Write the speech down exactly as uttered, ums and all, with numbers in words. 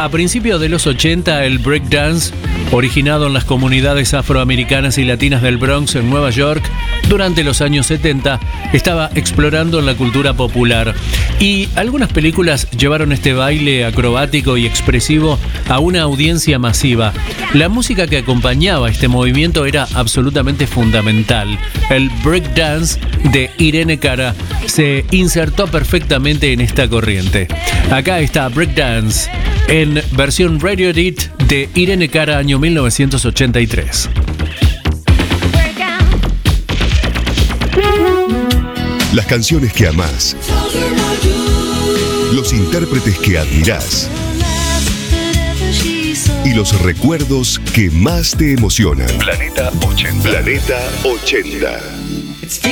A principios de los ochenta, el breakdance, originado en las comunidades afroamericanas y latinas del Bronx en Nueva York, durante los años setenta, estaba explorando en la cultura popular. Y algunas películas llevaron este baile acrobático y expresivo a una audiencia masiva. La música que acompañaba este movimiento era absolutamente fundamental. El breakdance de Irene Cara se insertó perfectamente en esta corriente. Acá está Breakdance en versión Radio Edit de Irene Cara, año mil novecientos ochenta y tres. Las canciones que amás, los intérpretes que admirás y los recuerdos que más te emocionan. Planeta ochenta. Planeta ochenta.